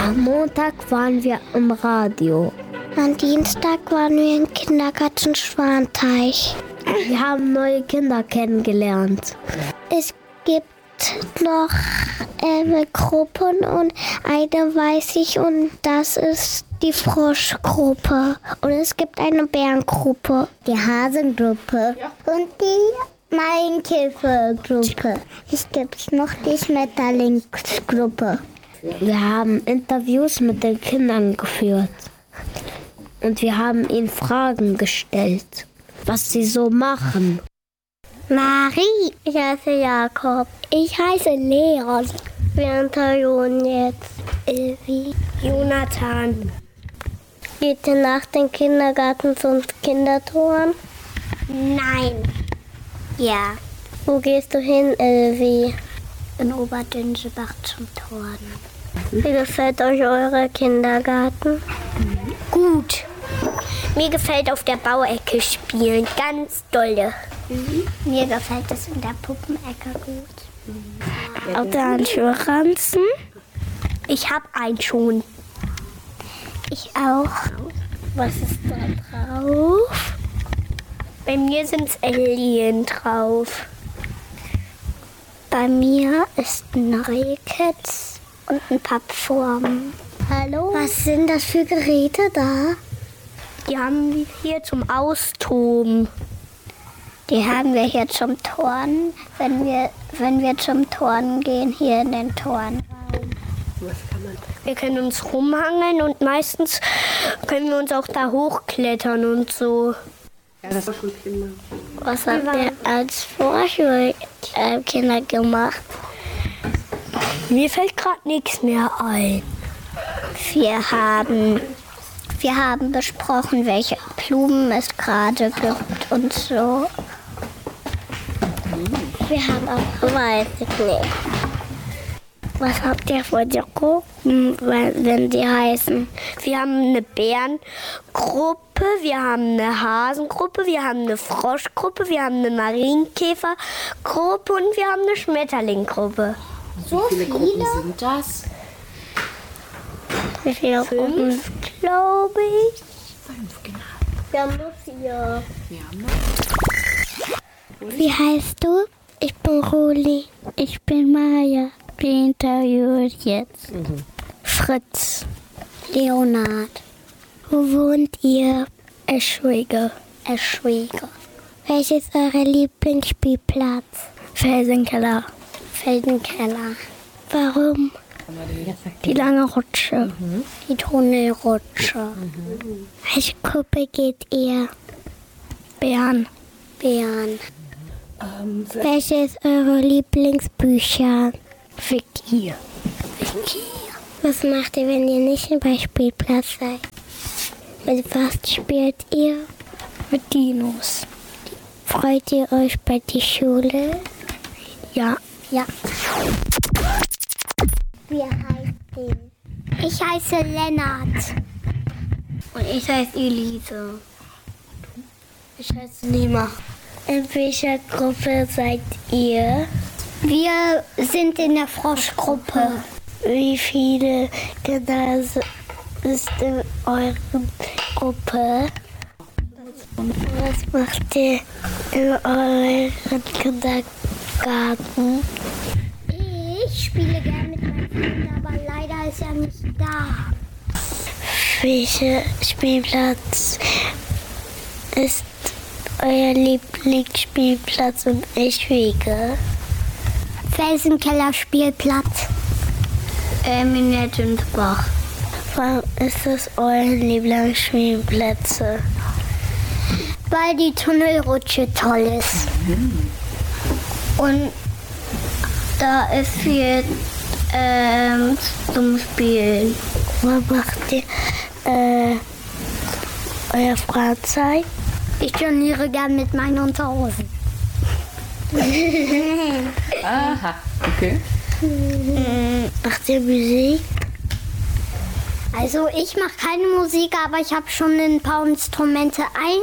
Am Montag waren wir im Radio. Am Dienstag waren wir im Kindergarten Schwanteich. Wir haben neue Kinder kennengelernt. Es gibt noch Gruppen und eine weiß ich und das ist die Froschgruppe. Und es gibt eine Bärengruppe. Die Hasengruppe. Und die Maienkäfergruppe. Es gibt noch die Schmetterlingsgruppe. Wir haben Interviews mit den Kindern geführt. Und wir haben ihnen Fragen gestellt, was sie so machen. Marie, ich heiße Jakob. Ich heiße Leon. Wir interviewen jetzt Ilvi. Jonathan. Geht ihr nach dem Kindergarten zum Kinderturnen? Nein. Ja. Wo gehst du hin, Ilvi? In Oberdünselbach zum Turnen. Wie gefällt euch euer Kindergarten? Gut. Mir gefällt auf der Bauecke spielen ganz dolle. Mir gefällt es in der Puppenecke gut. Auf der Handschuhranzen? Ich habe einen schon. Ich auch. Was ist da drauf? Bei mir sind Alien drauf. Bei mir ist ein Rehkitz und ein Pappform. Hallo? Was sind das für Geräte da? Die haben wir hier zum Austoben. Die haben wir hier zum Turnen, wenn wir zum Turnen gehen, hier in den Turnraum. Wir können uns rumhangeln und meistens können wir uns auch da hochklettern und so. Ja, das war schon Kinder. Was habt ihr als Vorschulkinder gemacht? Mir fällt gerade nichts mehr ein. Wir haben besprochen, welche Blumen es gerade gibt und so. Wir haben auch, weiß ich nicht. Was habt ihr vor die Gruppen, wenn die heißen? Wir haben eine Bärengruppe, wir haben eine Hasengruppe, wir haben eine Froschgruppe, wir haben eine Marienkäfergruppe und wir haben eine Schmetterlinggruppe. So Wie viele Gruppen sind das? Wie viele Gruppen? Glaube ich. 5, genau. Wir haben nur 4. Wir haben noch. Wie heißt du? Ich bin Roli. Ich bin Maja. Wir interviewen jetzt. Fritz. Leonard. Wo wohnt ihr? Eschwege. Welches ist euer Lieblingsspielplatz? Felsenkeller. Warum? Die lange Rutsche. Die Tunnelrutsche. Welche Gruppe geht ihr? Bären. Welches ist eure Lieblingsbücher? Vicky. Was macht ihr, wenn ihr nicht beim Spielplatz seid? Mit was spielt ihr? Mit Dinos. Freut ihr euch bei der Schule? Ja. Wie heißt ihr? Ich heiße Lennart. Und ich heiße Elise. Ich heiße Nima. In welcher Gruppe seid ihr? Wir sind in der Froschgruppe. Wie viele Kinder ist in eurer Gruppe? Was macht ihr in eurem Kindergarten? Ich spiele gerne mit meinem Vater, aber leider ist er nicht da. Welcher Spielplatz ist euer Lieblingsspielplatz in Eschwege? Felsenkeller Spielplatz. In Dünsbach. Warum ist das euer Lieblingsspielplätze? Weil die Tunnelrutsche toll ist. Und da ist viel zum Spielen. Was macht ihr euer Freizeit? Ich jongliere gern mit meinen Unterhosen. Aha, okay. Macht ihr Musik? Also ich mache keine Musik, aber ich habe schon ein paar Instrumente.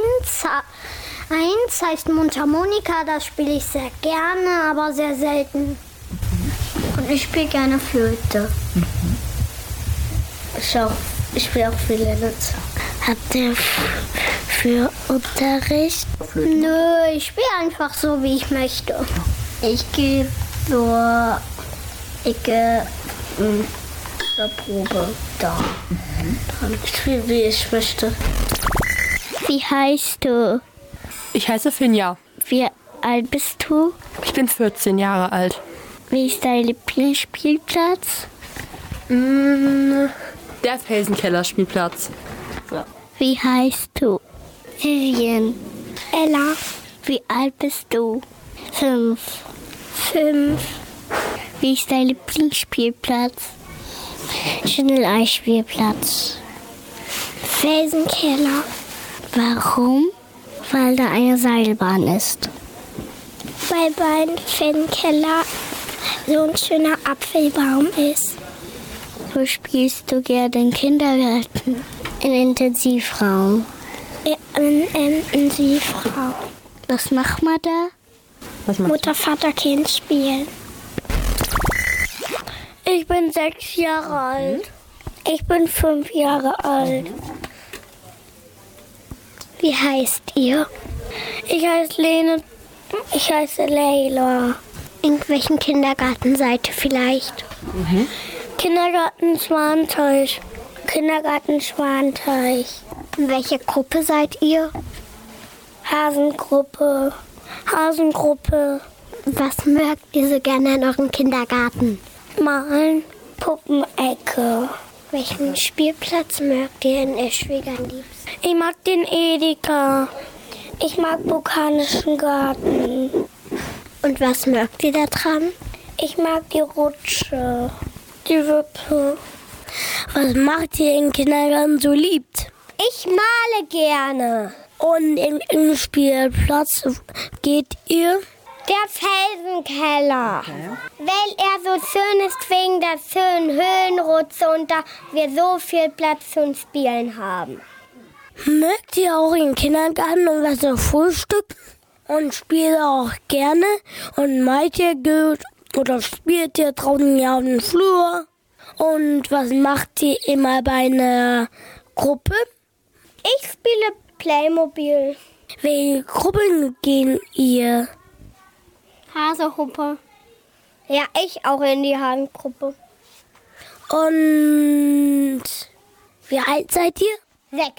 Eins heißt Mundharmonika, das spiele ich sehr gerne, aber sehr selten. Und ich spiele gerne Flöte. Ich spiele auch Violinett. Habt ihr für Unterricht? Nö, ich spiele einfach so, wie ich möchte. Ich gehe zur Probe da. Ich spiele, wie ich möchte. Wie heißt du? Ich heiße Finja. Wie alt bist du? Ich bin 14 Jahre alt. Wie ist dein Lieblingsspielplatz? Der Felsenkeller-Spielplatz. Wie heißt du? Vivian. Ella. Wie alt bist du? 5. Wie ist dein Lieblingsspielplatz? Schnelleispielplatz. Felsenkeller. Warum? Weil da eine Seilbahn ist. Weil beim Felsenkeller so ein schöner Apfelbaum ist. Wo spielst du gerne im Kindergarten? Im Intensivraum. Im Intensivraum. Was macht man da? Mutter, Vater, Kind spielen. Ich bin 6 Jahre alt. Ich bin 5 Jahre alt. Wie heißt ihr? Ich heiße Lene. Ich heiße Leila. In welchem Kindergarten seid ihr vielleicht? Kindergarten Schwanteich. Kindergarten Schwanteich. In welcher Gruppe seid ihr? Hasengruppe. Was mögt ihr so gerne in eurem Kindergarten? Malen. Puppenecke. Welchen Spielplatz mögt ihr in Eschwege am liebsten? Ich mag den Edeka. Ich mag Botanischen Garten. Und was mögt ihr da dran? Ich mag die Rutsche. Die Wippe. Was macht ihr im Kindergarten so liebt? Ich male gerne. Und im Spielplatz geht ihr? Der Felsenkeller. Weil er so schön ist wegen der schönen Höhenrutsche und da wir so viel Platz zum Spielen haben. Mögt ihr auch im Kindergarten und was so frühstücken? Und spielt auch gerne? Und malt ihr gut? Oder spielt ihr draußen ja auf dem Flur? Und was macht ihr immer bei einer Gruppe? Ich spiele Playmobil. Welche Gruppen gehen ihr? Hasehuppe. Ja, ich auch in die Hasengruppe. Und wie alt seid ihr? 6.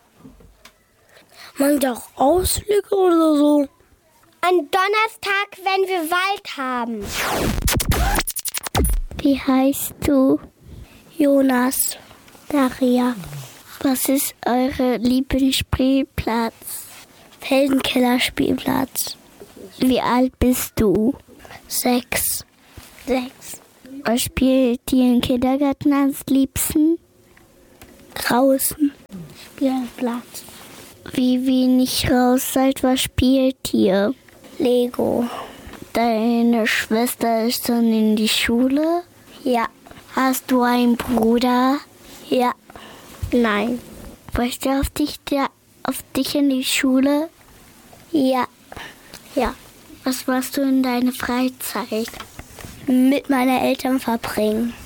Macht ihr auch Ausflüge oder so? An Donnerstag, wenn wir Wald haben. Wie heißt du? Jonas. Daria. Was ist eure Lieblingsspielplatz? Felsenkeller-Spielplatz. Wie alt bist du? 6. Was spielt ihr im Kindergarten am liebsten? Draußen. Spielplatz. Wie wenig raus seid, was spielt ihr? Lego. Deine Schwester ist dann in die Schule? Ja. Hast du einen Bruder? Ja. Nein. Möchtest du auf dich in die Schule? Ja. Ja. Was machst du in deiner Freizeit? Mit meinen Eltern verbringen.